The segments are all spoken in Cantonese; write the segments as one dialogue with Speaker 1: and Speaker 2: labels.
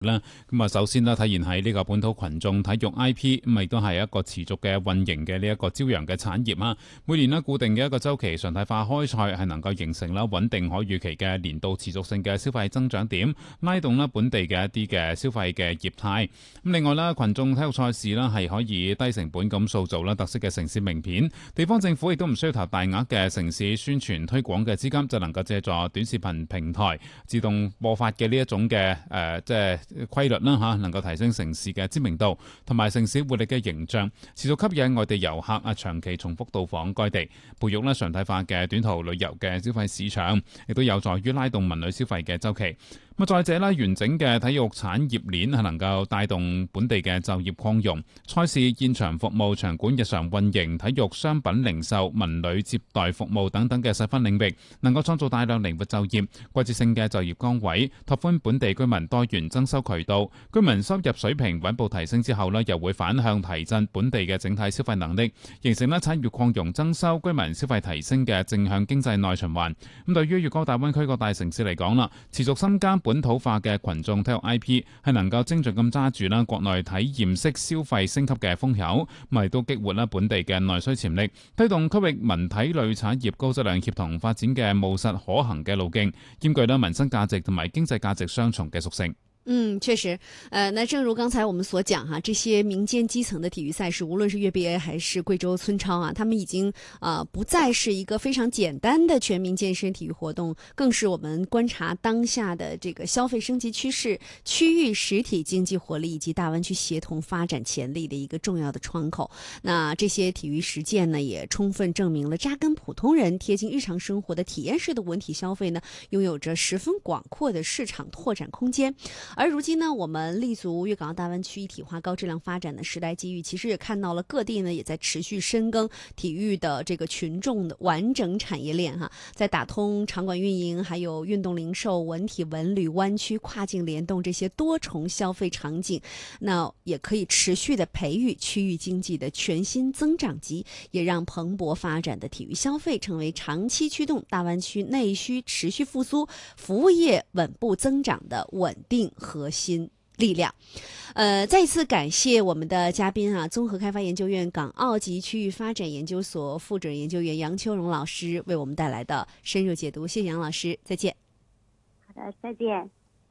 Speaker 1: 啦，咁啊，首先啦，體現喺呢個本土群眾體育 IP，咁亦都係一個持續嘅運營嘅呢一個朝陽嘅產業啊。每年咧固定嘅一個週期常態化開賽，係能夠形成啦穩定可預期嘅年度持續性嘅消費增長點，拉動啦本地嘅一啲嘅消費嘅業態。咁另外啦，群眾體育賽事啦係可以低成本咁塑造啦特色嘅城市名片，地方政府亦都唔需要投大額嘅城市宣傳推廣嘅資金，就能夠借助短視頻平台自動播發嘅呢一種嘅即係規律啦嚇，能夠提升城市嘅知名度同埋城市活力嘅形象，持續吸引外地遊客長期重複到訪該地，培育常態化嘅短途旅遊嘅消費市場，亦都有助於拉動文旅消費嘅週期。再者完整嘅體育產業鏈係能夠帶動本地嘅就業擴容，賽事、現場服務、場館日常運營、體育商品零售、文旅接待服務等等嘅細分領域，能夠創造大量靈活就業、季節性嘅就業崗位，拓寬本地居民多元增收渠道。居民收入水平穩步提升之後又會反向提振本地嘅整體消費能力，形成產業擴容增收、居民消費提升嘅正向經濟內循環。咁對於粵港澳大灣區各大城市嚟講啦，持續深耕本土化嘅群眾體育 IP 係能夠精準咁揸住啦國內體驗式消費升級嘅風口，亦都激活啦本地嘅內需潛力，推動區域文體類產業高質量協同發展嘅務實可行嘅路徑，兼具民生價值同埋經濟價值雙重嘅屬性。
Speaker 2: 確實，那正如剛才我們所講哈，這些民間基層的體育賽事，無論是粵 BA 還是貴州村超啊，他們已經不再是一個非常簡單的全民健身體育活動，更是我們觀察當下的這個消費升級趨勢、區域實體經濟活力以及大灣區協同發展潛力的一個重要的窗口。那這些體育實踐呢，也充分證明了扎根普通人、貼近日常生活的體驗式的文體消費呢，擁有着十分廣闊的市場拓展空間。而如今呢，我們立足粵港澳大灣區一體化高質量發展的時代機遇，其實也看到了各地呢也在持續深耕體育的這個群眾的完整產業鏈哈，在打通場館運營、還有運動零售、文體文旅、灣區跨境聯動這些多重消費場景，那也可以持續的培育區域經濟的全新增長極，也讓蓬勃發展的體育消費成為長期驅動大灣區內需持續復甦、服務業穩步增長的穩定核心力量。再一次感謝我們的嘉賓啊，綜合開發研究院港澳及區域發展研究所副主任研究員楊秋榮老師為我們帶來的深入解讀。謝謝楊老師，再見。
Speaker 3: 好的，再見。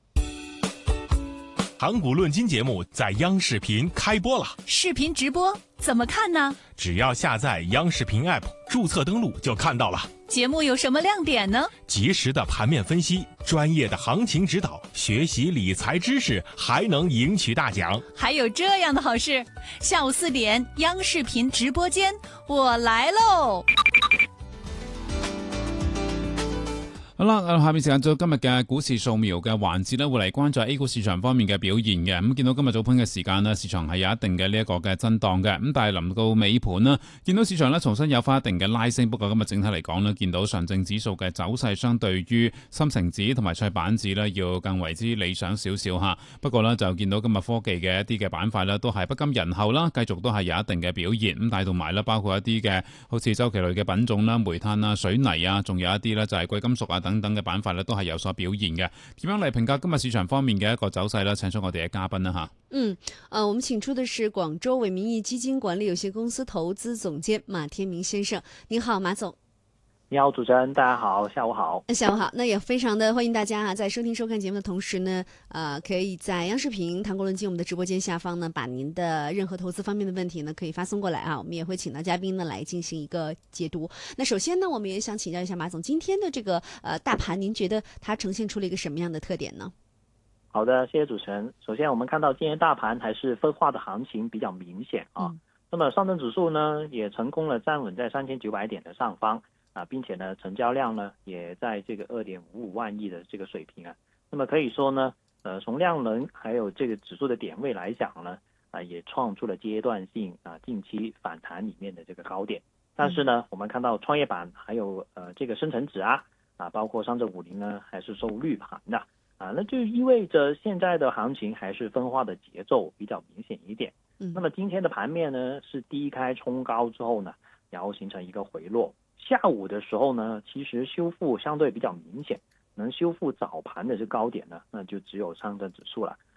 Speaker 4: 談股論金節目在央視頻開播了，
Speaker 5: 視頻直播怎麼看呢？
Speaker 4: 只要下載央視頻 App， 註冊登錄就看到了。
Speaker 5: 節目有什麼亮點呢？
Speaker 4: 及時的盤面分析，專業的行情指導，學習理財知識，還能贏取大獎。
Speaker 5: 還有這樣的好事，下午4點央視頻直播間，我來嘍。
Speaker 1: 好啦，下面時間到今日嘅股市掃描嘅環節咧，會嚟關注 A 股市場方面嘅表現嘅。咁見到今日早盤嘅時間咧，市場係有一定嘅呢一個嘅震盪嘅。咁但係臨到尾盤啦，見到市場咧重新有翻一定嘅拉升。不過今日整體嚟講咧，見到上證指數嘅走勢相對於深成指同埋創業板指咧，要更為之理想少少嚇。不過咧就見到今日科技嘅一啲嘅板塊咧，都係不甘人後啦，繼續都係有一定嘅表現。咁帶動埋咧，包括一啲嘅好似周期類嘅品種啦、煤炭啊、水泥啊，仲有一啲咧就係貴金屬啊等等嘅板塊咧，都係有所表現嘅。點樣嚟評價今日市場方面嘅一個走勢呢？請出我哋嘅嘉賓啦吓。
Speaker 2: 我們請出的是廣州偉民意基金管理有限公司投資總監馬天明先生。您好，馬總。
Speaker 6: 你好，主持人，大家好，下午好。
Speaker 2: 下午好，那也非常的歡迎大家在收聽收看節目的同時呢，可以在央視頻談股論金我們的直播間下方呢，把您的任何投資方面的問題呢，可以發送過來啊，我們也會請到嘉賓呢來進行一個解讀。那首先呢，我們也想請教一下馬總，今天的這個大盤，您覺得它呈現出了一個什麼樣的特點呢？
Speaker 6: 好的，謝謝主持人。首先我們看到今天大盤還是分化的行情比較明顯啊。那麼上證指數呢，也成功了站穩在3900點的上方。並且呢，成交量呢也在這個2.55萬億的這個水平啊。那麼可以說呢，從量能還有這個指數的點位來講呢，也創出了階段性近期反彈裡面的這個高點。但是呢，我們看到創業板還有這個深成指包括上證50呢，還是收綠盤的那就意味着現在的行情還是分化的節奏比較明顯一點。那麼今天的盤面呢，是低開衝高之後呢，然後形成一個回落。下午的時候呢，其實修復相對比較明顯，能修復早盤的這高點呢，那就只有上證指數了。